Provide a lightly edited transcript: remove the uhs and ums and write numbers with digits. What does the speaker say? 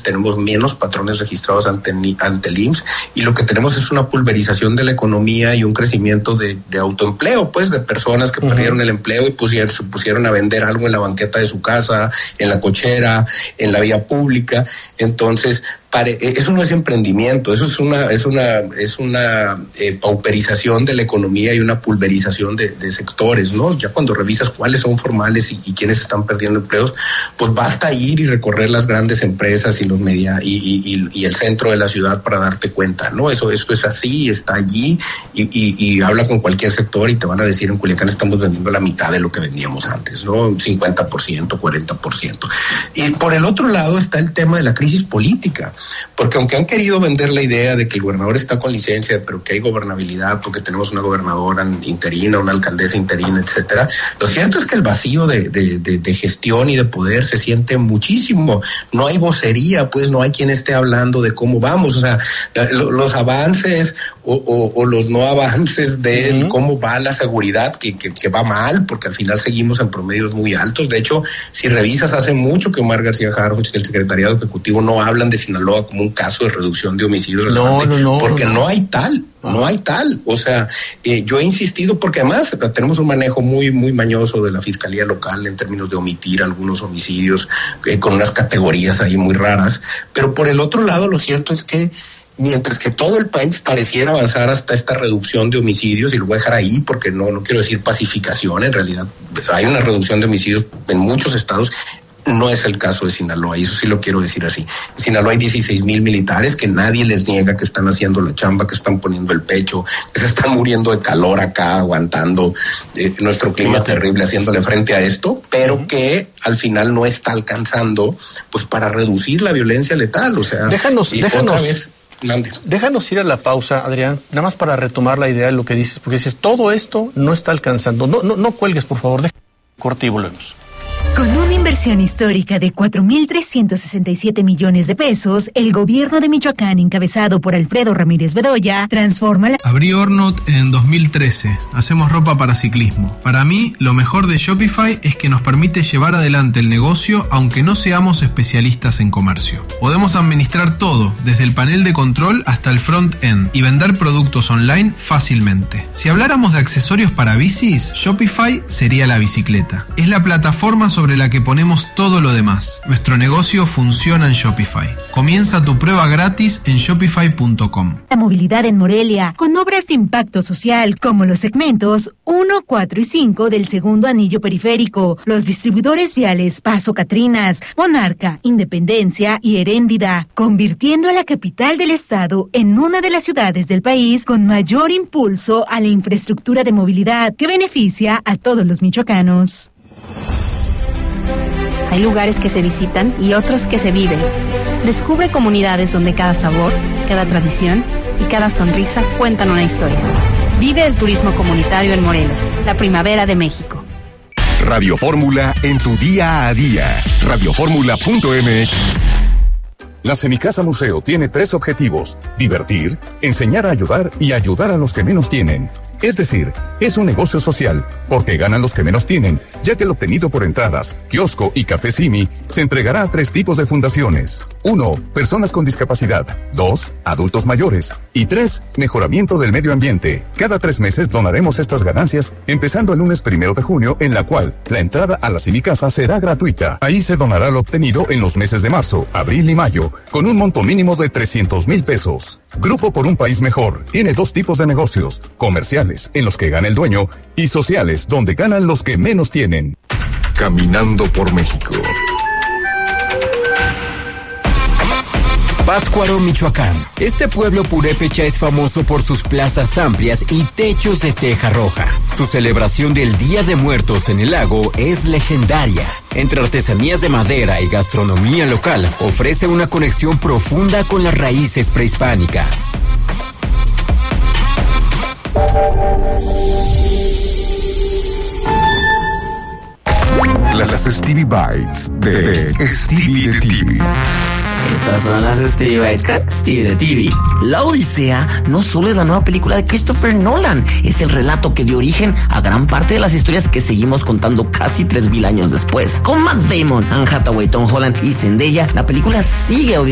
tenemos menos patrones registrados ante el IMSS, y lo que tenemos es una pulverización de la economía y un crecimiento de autoempleo, pues, de personas que perdieron el empleo y se pusieron a vender algo en la banqueta de su casa, en la cochera, en la vía pública. Entonces, eso no es emprendimiento, eso es una pauperización de la economía y una pulverización de sectores, ¿no? Ya cuando revisas cuáles son formales y quiénes están perdiendo empleos, pues basta ir y recorrer las grandes empresas y los y el centro de la ciudad para darte cuenta, ¿no? Esto es así, está allí, y habla con cualquier sector y te van a decir: en Culiacán estamos vendiendo la mitad de lo que vendíamos antes, ¿no? 50%, 40%. Y por el otro lado está el tema de la crisis política. Porque aunque han querido vender la idea de que el gobernador está con licencia, pero que hay gobernabilidad porque tenemos una gobernadora interina, una alcaldesa interina, etcétera, lo cierto es que el vacío de gestión y de poder se siente muchísimo. No hay vocería, pues no hay quien esté hablando de cómo vamos. O sea, los avances o los no avances de cómo va la seguridad, que va mal, porque al final seguimos en promedios muy altos. De hecho, si revisas, hace mucho que Omar García Harfuch y el secretariado ejecutivo no hablan de Sinaloa como un caso de reducción de homicidios, porque no hay tal. O sea, yo he insistido, porque además tenemos un manejo muy, muy mañoso de la fiscalía local en términos de omitir algunos homicidios con unas categorías ahí muy raras. Pero por el otro lado, lo cierto es que mientras que todo el país pareciera avanzar hasta esta reducción de homicidios, y lo voy a dejar ahí porque no quiero decir pacificación, en realidad hay una reducción de homicidios en muchos estados. No es el caso de Sinaloa, y eso sí lo quiero decir así. En Sinaloa hay 16,000 militares que nadie les niega que están haciendo la chamba, que están poniendo el pecho, que se están muriendo de calor acá, aguantando nuestro clima terrible, haciéndole frente a esto, pero que al final no está alcanzando pues para reducir la violencia letal. O sea, déjanos ir a la pausa, Adrián, nada más para retomar la idea de lo que dices, porque dices, todo esto no está alcanzando. No cuelgues, por favor, corte y volvemos. Con una inversión histórica de 4,367 millones de pesos, el gobierno de Michoacán, encabezado por Alfredo Ramírez Bedoya, transforma la... Abrí Ornot en 2013. Hacemos ropa para ciclismo. Para mí, lo mejor de Shopify es que nos permite llevar adelante el negocio aunque no seamos especialistas en comercio. Podemos administrar todo, desde el panel de control hasta el front-end, y vender productos online fácilmente. Si habláramos de accesorios para bicis, Shopify sería la bicicleta. Es la plataforma sobre la que ponemos todo lo demás. Nuestro negocio funciona en Shopify. Comienza tu prueba gratis en shopify.com. La movilidad en Morelia, con obras de impacto social, como los segmentos 1, 4 y 5 del segundo anillo periférico, los distribuidores viales Paso Catrinas, Monarca, Independencia y Heréndida, convirtiendo a la capital del estado en una de las ciudades del país con mayor impulso a la infraestructura de movilidad que beneficia a todos los michoacanos. Hay lugares que se visitan y otros que se viven. Descubre comunidades donde cada sabor, cada tradición y cada sonrisa cuentan una historia. Vive el turismo comunitario en Morelos, la primavera de México. Radio Fórmula en tu día a día. Radioformula.mx. La Semicasa Museo tiene 3 objetivos: divertir, enseñar a ayudar y ayudar a los que menos tienen. Es decir, es un negocio social, porque ganan los que menos tienen, ya que el obtenido por entradas, kiosco y café Simi se entregará a 3 tipos de fundaciones. 1. Personas con discapacidad. 2. Adultos mayores. Y 3. Mejoramiento del medio ambiente. Cada 3 meses donaremos estas ganancias, empezando el lunes 1 de junio, en la cual la entrada a la Semicasa será gratuita. Ahí se donará lo obtenido en los meses de marzo, abril y mayo, con un monto mínimo de 300,000 pesos. Grupo por un País Mejor tiene 2 tipos de negocios: comerciales, en los que gana el dueño, y sociales, donde ganan los que menos tienen. Caminando por México. Pátzcuaro, Michoacán. Este pueblo purépecha es famoso por sus plazas amplias y techos de teja roja. Su celebración del Día de Muertos en el lago es legendaria. Entre artesanías de madera y gastronomía local, ofrece una conexión profunda con las raíces prehispánicas. Las Stevie Bites de Stevie de TV. Estas son las Stevie Bites con Stevie de TV. La Odisea no solo es la nueva película de Christopher Nolan, es el relato que dio origen a gran parte de las historias que seguimos contando casi 3,000 años después. Con Matt Damon, Anne Hathaway, Tom Holland y Zendaya, la película sigue